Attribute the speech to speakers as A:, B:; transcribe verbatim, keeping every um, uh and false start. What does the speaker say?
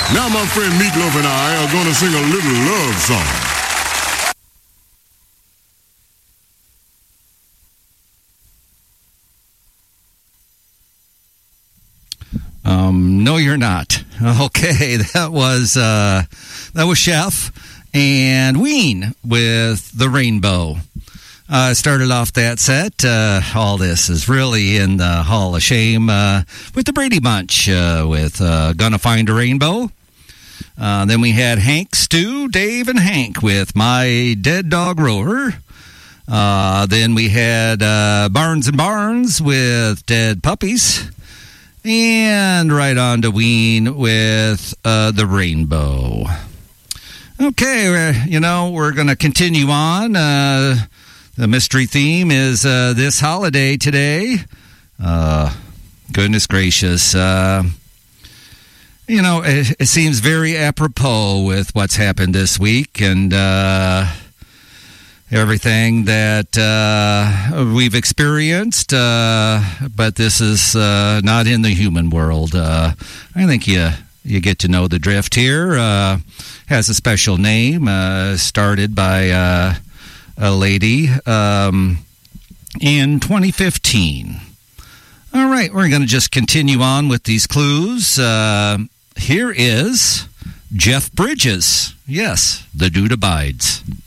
A: Now my friend Meatloaf and I are going to sing a little love song.
B: Um, no, you're not. Okay, that was uh, that was Chef and Ween with The Rainbow. I uh, started off that set. Uh, all this is really in the Hall of Shame uh, with the Brady Bunch uh, with uh, Gonna Find a Rainbow. Uh, then we had Hank, Stu, Dave, and Hank with My Dead Dog Rover. Uh, then we had uh, Barnes and Barnes with Dead Puppies. And right on to Ween with uh, The Rainbow. Okay, uh, you know, we're going to continue on. Uh, the mystery theme is uh, this holiday today. Uh, goodness gracious. Uh, you know, it, it seems very apropos with what's happened this week and uh, everything that uh, we've experienced. Uh, but this is uh, not in the human world. Uh, I think you, you get to know the drift here. Uh, has a special name, uh, started by uh, a lady um, in twenty fifteen. All right, we're going to just continue on with these clues. Uh, here is Jeff Bridges. Yes, The Dude Abides.